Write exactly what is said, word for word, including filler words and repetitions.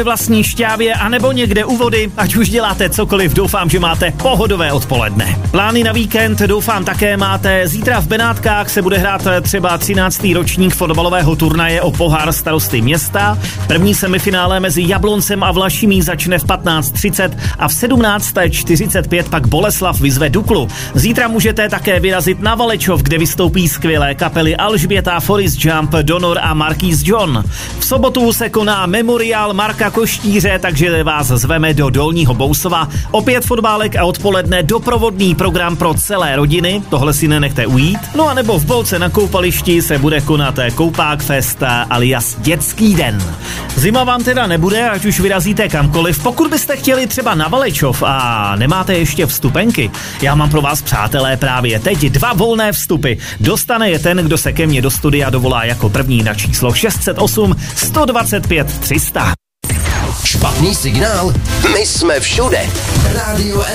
vlastní Šťávě anebo někde u vody, ať už děláte cokoliv, doufám, že máte pohodové odpoledne. Plány na víkend doufám také máte. Zítra v Benátkách se bude hrát třeba třináctý ročník fotbalového turnaje o pohár starosty města. První semifinále mezi Jabloncem a Vlašimí začne v patnáct třicet a v sedmnáct čtyřicet pět pak Boleslav vyzve Duklu. Zítra můžete také vyrazit na Valečov, kde vystoupí skvělé kapely Alžběta, Forest Jump, Donor a Marquis John. V sobotu se koná memoriál Marka Koštíře, takže vás zveme do Dolního Bousova. Opět fotbálek a odpoledne doprovodný program pro celé rodiny, tohle si nenechte ujít. No a nebo v Bolce na koupališti se bude konat Koupák Fest alias Dětský den. Zima vám teda nebude, ať už vyrazíte kamkoliv. Pokud byste chtěli třeba na Valečov a nemáte ještě vstupenky, já mám pro vás, přátelé, právě teď dva volné vstupy. Dostane je ten, kdo se ke mně do studia dovolá jako první na číslo šest set osm sto dvacet pět tři sta. Špatný signál? My jsme všude. Radio